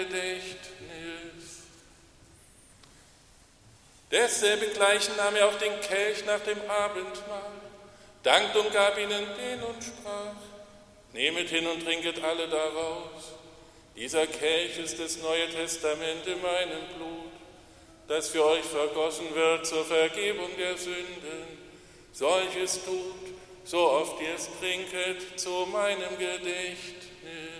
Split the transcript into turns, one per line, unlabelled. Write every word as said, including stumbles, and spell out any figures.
Gedächtnis. Desselben gleichen nahm er auch den Kelch nach dem Abendmahl, dankte und gab ihnen den und sprach: Nehmet hin und trinket alle daraus. Dieser Kelch ist das Neue Testament in meinem Blut, das für euch vergossen wird zur Vergebung der Sünden. Solches tut, so oft ihr es trinket, zu meinem Gedächtnis.